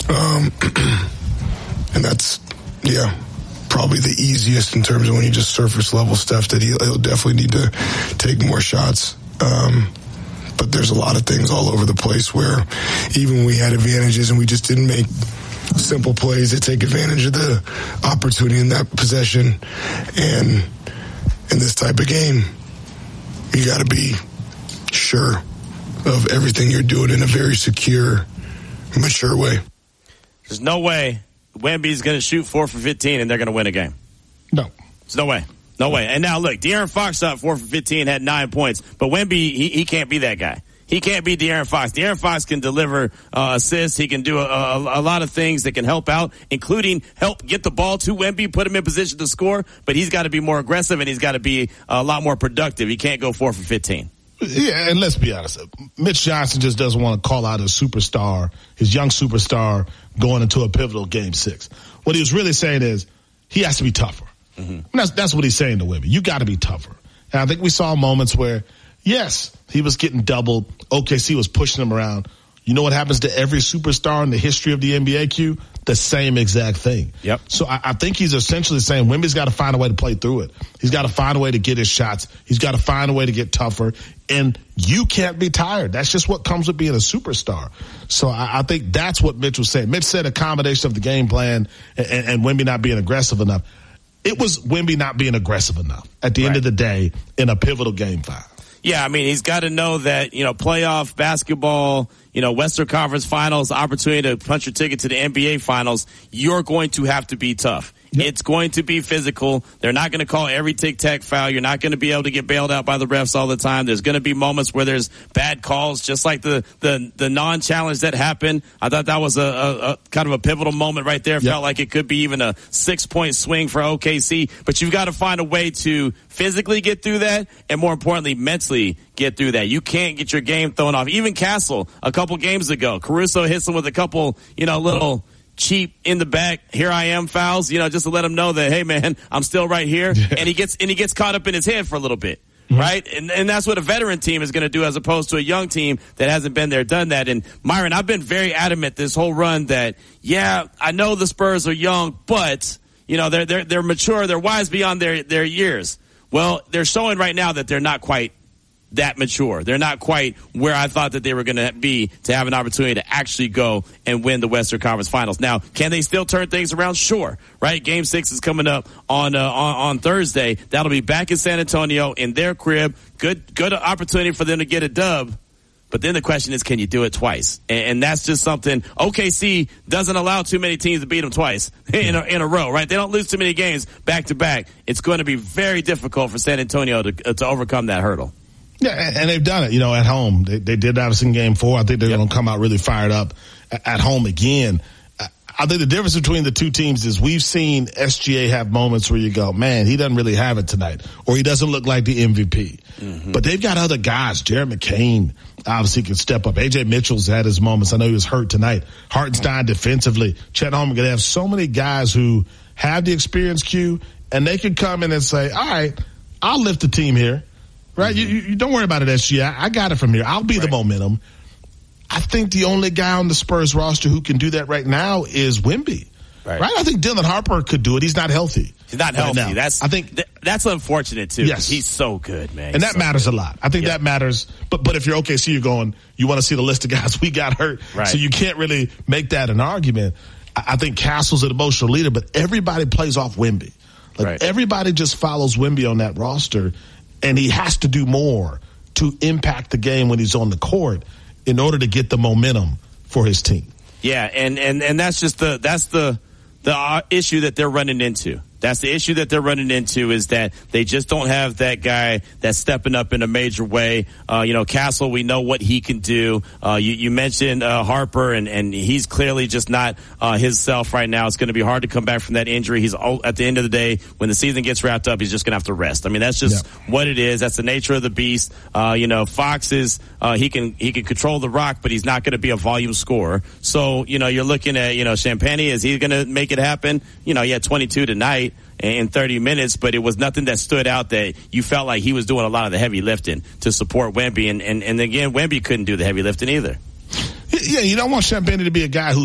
And that's, probably the easiest in terms of when you just surface level stuff, that he'll definitely need to take more shots. But there's a lot of things all over the place where even we had advantages and we just didn't make simple plays that take advantage of the opportunity in that possession. And in this type of game, you got to be sure of everything you're doing in a very secure, mature way. There's no way Wemby's going to shoot 4 for 15 and they're going to win a game. No. There's no way. No way. And now, look, De'Aaron Fox shot 4 for 15, had 9 points. But Wemby, he can't be that guy. He can't be De'Aaron Fox. De'Aaron Fox can deliver assists. He can do a lot of things that can help out, including help get the ball to Wemby, put him in position to score. But he's got to be more aggressive, and he's got to be a lot more productive. He can't go 4 for 15. Yeah, and let's be honest. Mitch Johnson just doesn't want to call out his superstar, his young superstar, going into a pivotal Game 6. What he was really saying is he has to be tougher. Mm-hmm. That's what he's saying to Wemby. You got to be tougher. And I think we saw moments where, yes, he was getting doubled. OKC was pushing him around. You know what happens to every superstar in the history of the NBA, Q? The same exact thing. Yep. So I think he's essentially saying Wemby's got to find a way to play through it. He's got to find a way to get his shots. He's got to find a way to get tougher. And you can't be tired. That's just what comes with being a superstar. So I think that's what Mitch was saying. Mitch said a combination of the game plan and Wemby not being aggressive enough. It was Wemby not being aggressive enough at the end of the day in a pivotal Game 5. Yeah, I mean, he's got to know that, playoff basketball, Western Conference Finals, opportunity to punch your ticket to the NBA Finals, you're going to have to be tough. Yep. It's going to be physical. They're not going to call every tic-tac foul. You're not going to be able to get bailed out by the refs all the time. There's going to be moments where there's bad calls, just like the non-challenge that happened. I thought that was a kind of a pivotal moment right there. Yep. Felt like it could be even a 6-point swing for OKC. But you've got to find a way to physically get through that and, more importantly, mentally get through that. You can't get your game thrown off. Even Castle, a couple games ago, Caruso hits him with a couple, little cheap in the back, here I am fouls, just to let him know that, hey man, I'm still right here. Yeah. And he gets caught up in his head for a little bit. Mm-hmm. Right? And that's what a veteran team is going to do as opposed to a young team that hasn't been there, done that. And Myron, I've been very adamant this whole run that, I know the Spurs are young, but, they're mature, they're wise beyond their years. Well, they're showing right now that they're not quite that mature. They're not quite where I thought that they were going to be to have an opportunity to actually go and win the Western Conference Finals. Now, can they still turn things around? Sure. Right? Game 6 is coming up on Thursday. That'll be back in San Antonio in their crib. Good opportunity for them to get a dub. But then the question is, can you do it twice? And that's just something OKC doesn't allow too many teams to beat them twice in a row, right? They don't lose too many games back to back. It's going to be very difficult for San Antonio to overcome that hurdle. Yeah, and they've done it, at home. They did that in Game 4. I think they're going to come out really fired up at home again. I think the difference between the two teams is we've seen SGA have moments where you go, man, he doesn't really have it tonight, or he doesn't look like the MVP. Mm-hmm. But they've got other guys. Jared McCain obviously can step up. A.J. Mitchell's had his moments. I know he was hurt tonight. Hartenstein defensively. Chet Holmgren. They have so many guys who have the experience, Q, and they can come in and say, all right, I'll lift the team here. Right? Mm-hmm. You don't worry about it, SGA. I got it from here. I'll be the momentum. I think the only guy on the Spurs roster who can do that right now is Wemby. Right? I think Dylan Harper could do it. He's not healthy. He's not healthy. Right, that's unfortunate too. Yes. He's so good, man. And that matters a lot. I think that matters. But if you're OKC, you want to see the list of guys we got hurt. Right. So you can't really make that an argument. I think Castle's an emotional leader, but everybody plays off Wemby. Everybody just follows Wemby on that roster. And he has to do more to impact the game when he's on the court in order to get the momentum for his team. Yeah, and that's just the issue that they're running into. That's the issue that they're running into is that they just don't have that guy that's stepping up in a major way. Castle, we know what he can do. You mentioned Harper, and he's clearly just not his self right now. It's going to be hard to come back from that injury. He's at the end of the day, when the season gets wrapped up, he's just going to have to rest. I mean, that's just what it is. That's the nature of the beast. Fox is he can control the rock, but he's not going to be a volume scorer. So you're looking at Champagnie. Is he going to make it happen? He had 22 tonight in 30 minutes, but it was nothing that stood out that you felt like he was doing a lot of the heavy lifting to support Wemby. And again, Wemby couldn't do the heavy lifting either. Yeah, you don't want Champagnie to be a guy who's